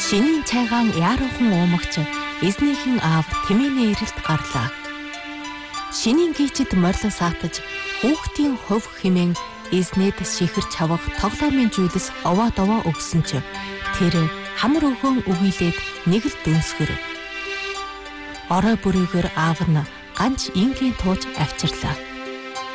Шинийн цайгаан яаруухан уумагч эзнийхэн аав Тэмээний эрэлт гарлаа. Шинийн гीчэд морлон саатаж хүүхдийн хувь хэмээн эзнэд шихэрч хавах тоглоомын зүйлс овоо өгсөн ч тэр хамар өгөөн өгүүлээд нэг л дүнсгэр. Орой бүрийгээр аав нь ганц ингийн тууж авчирлаа.